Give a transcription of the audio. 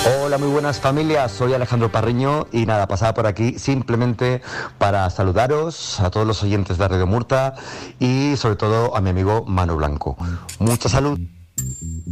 Hola, muy buenas familias, soy Alejandro Parriño y nada, pasaba por aquí simplemente para saludaros a todos los oyentes de Radio Murta y sobre todo a mi amigo Manu Blanco. Mucha salud.